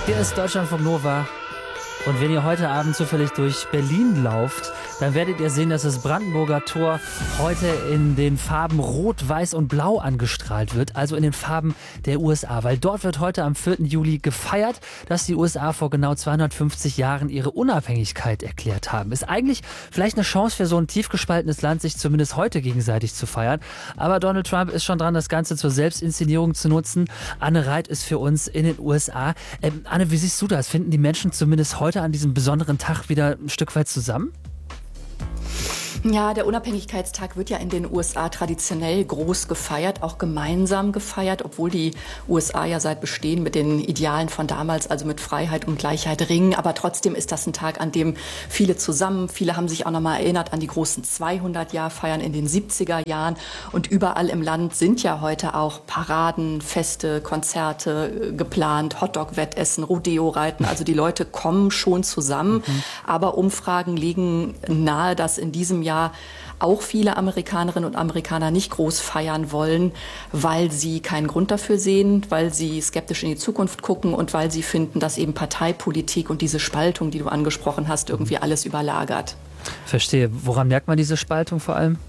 Hier ist Deutschlandfunk Nova. Und wenn ihr heute Abend zufällig durch Berlin lauft, dann werdet ihr sehen, dass das Brandenburger Tor heute in den Farben Rot, Weiß und Blau angestrahlt wird, also in den Farben der USA. Weil dort wird heute am 4. Juli gefeiert, dass die USA vor genau 250 Jahren ihre Unabhängigkeit erklärt haben. Ist eigentlich vielleicht eine Chance für so ein tief gespaltenes Land, sich zumindest heute gegenseitig zu feiern. Aber Donald Trump ist schon dran, das Ganze zur Selbstinszenierung zu nutzen. Anne Reit ist für uns in den USA. Anne, wie siehst du das? Finden die Menschen zumindest heute an diesem besonderen Tag wieder ein Stück weit zusammen? Ja, der Unabhängigkeitstag wird ja in den USA traditionell groß gefeiert, auch gemeinsam gefeiert, obwohl die USA ja seit Bestehen mit den Idealen von damals, also mit Freiheit und Gleichheit ringen. Aber trotzdem ist das ein Tag, an dem viele haben sich auch nochmal erinnert an die großen 200-Jahr-Feiern in den 70er Jahren. Und überall im Land sind ja heute auch Paraden, Feste, Konzerte geplant, Hotdog-Wettessen, Rodeo-Reiten. Also die Leute kommen schon zusammen. Aber Umfragen legen nahe, dass in diesem Jahr auch viele Amerikanerinnen und Amerikaner nicht groß feiern wollen, weil sie keinen Grund dafür sehen, weil sie skeptisch in die Zukunft gucken und weil sie finden, dass eben Parteipolitik und diese Spaltung, die du angesprochen hast, irgendwie alles überlagert. Verstehe. Woran merkt man diese Spaltung vor allem?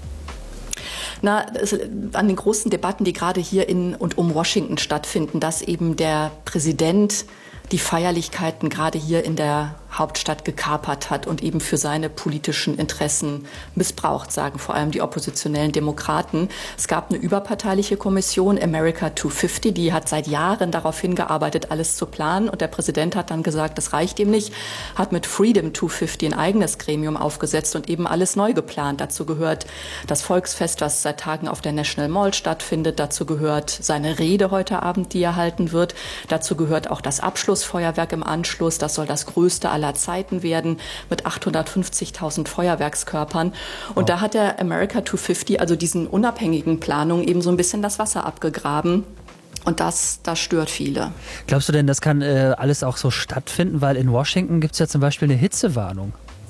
An den großen Debatten, die gerade hier in und um Washington stattfinden, dass eben der Präsident die Feierlichkeiten gerade hier in der Hauptstadt gekapert hat und eben für seine politischen Interessen missbraucht, sagen vor allem die oppositionellen Demokraten. Es gab eine überparteiliche Kommission, America 250, die hat seit Jahren darauf hingearbeitet, alles zu planen. Und der Präsident hat dann gesagt, das reicht ihm nicht, hat mit Freedom 250 ein eigenes Gremium aufgesetzt und eben alles neu geplant. Dazu gehört das Volksfest, was seit Tagen auf der National Mall stattfindet. Dazu gehört seine Rede heute Abend, die er halten wird. Dazu gehört auch das Abschlussfeuerwerk im Anschluss. Das soll das größte aller Zeiten werden mit 850.000 Feuerwerkskörpern. Und da hat der America 250, also diesen unabhängigen Planungen, eben so ein bisschen das Wasser abgegraben. Und das stört viele. Glaubst du denn, das kann alles auch so stattfinden? Weil in Washington gibt es ja zum Beispiel eine Hitzewarnung.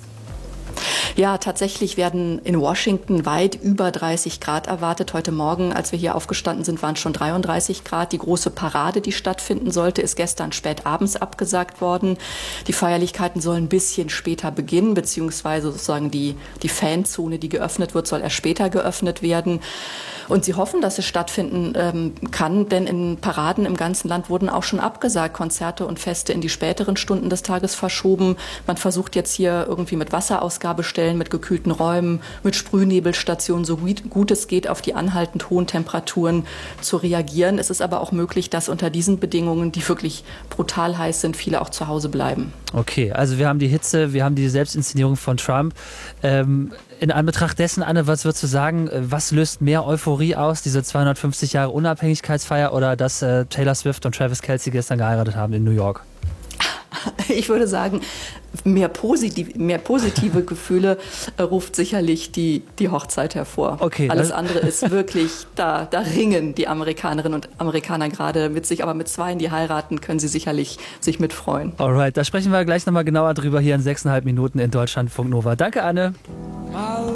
Ja, tatsächlich werden in Washington weit über 30 Grad erwartet. Heute Morgen, als wir hier aufgestanden sind, waren es schon 33 Grad. Die große Parade, die stattfinden sollte, ist gestern spät abends abgesagt worden. Die Feierlichkeiten sollen ein bisschen später beginnen, beziehungsweise sozusagen die Fanzone, die geöffnet wird, soll erst später geöffnet werden. Und sie hoffen, dass es stattfinden kann, denn in Paraden im ganzen Land wurden auch schon abgesagt, Konzerte und Feste in die späteren Stunden des Tages verschoben. Man versucht jetzt hier irgendwie mit Wasserausgabestellen, mit gekühlten Räumen, mit Sprühnebelstationen, so gut es geht, auf die anhaltend hohen Temperaturen zu reagieren. Es ist aber auch möglich, dass unter diesen Bedingungen, die wirklich brutal heiß sind, viele auch zu Hause bleiben. Okay, also wir haben die Hitze, wir haben die Selbstinszenierung von Trump. In Anbetracht dessen, Anne, was würdest du sagen, was löst mehr Euphorie aus, diese 250 Jahre Unabhängigkeitsfeier oder dass Taylor Swift und Travis Kelce gestern geheiratet haben in New York? Ich würde sagen, mehr positive Gefühle ruft sicherlich die Hochzeit hervor. Okay, alles andere ist wirklich, da ringen die Amerikanerinnen und Amerikaner gerade mit sich, aber mit Zweien, die heiraten, können sie sicherlich sich mitfreuen. Alright, da sprechen wir gleich nochmal genauer drüber hier in 6,5 Minuten in Deutschlandfunk Nova. Danke, Anne.